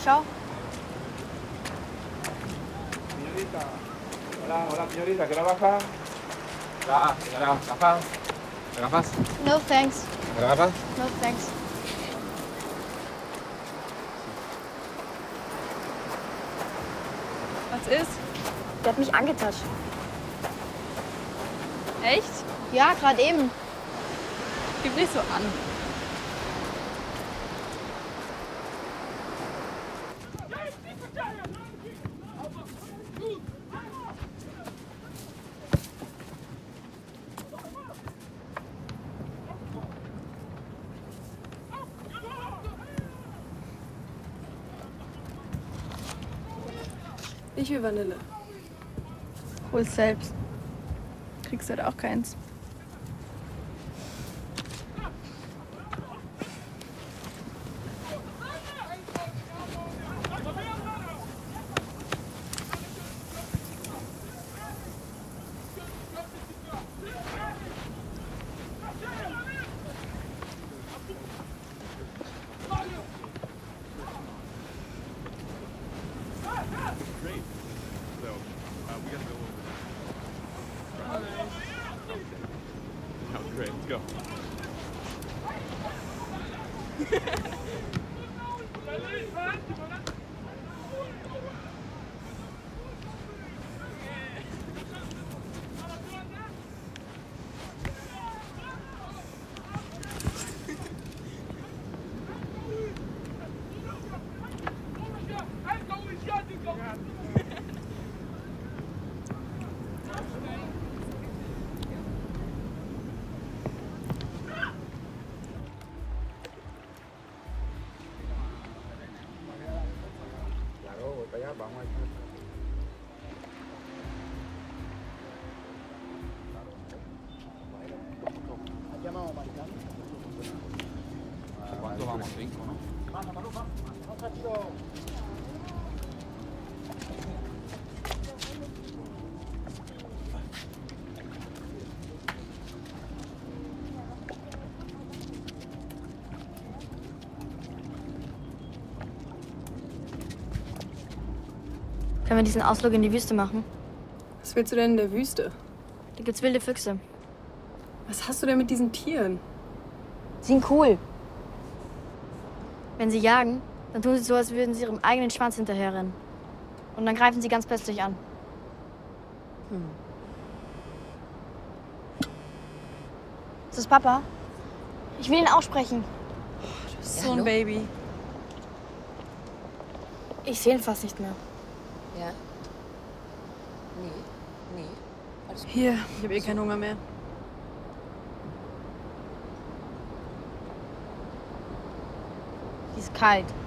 Schau. Señorita. Hola, hola, señorita. ¿Quiere bajar? La, señora, gafas. ¿Gafas? No thanks. ¿Gafas? No thanks. Was ist? Der hat mich angetascht. Echt? Ja, gerade eben. Gib nicht so an. Ich will Vanille. Hol's selbst. Kriegst halt auch keins. Great, let's go. ¿Cuánto vamos? 5, ¿no? Können wir diesen Ausflug in die Wüste machen? Was willst du denn in der Wüste? Da gibt's wilde Füchse. Was hast du denn mit diesen Tieren? Die sind cool. Wenn sie jagen, dann tun sie so, als würden sie ihrem eigenen Schwanz hinterherrennen. Und dann greifen sie ganz plötzlich an. Ist das Papa? Ich will ihn aussprechen. So ein Baby. Ich sehe ihn fast nicht mehr. Ja? Nee, nee. Alles gut. Hier, ich habe eh keinen Hunger mehr. Die ist kalt.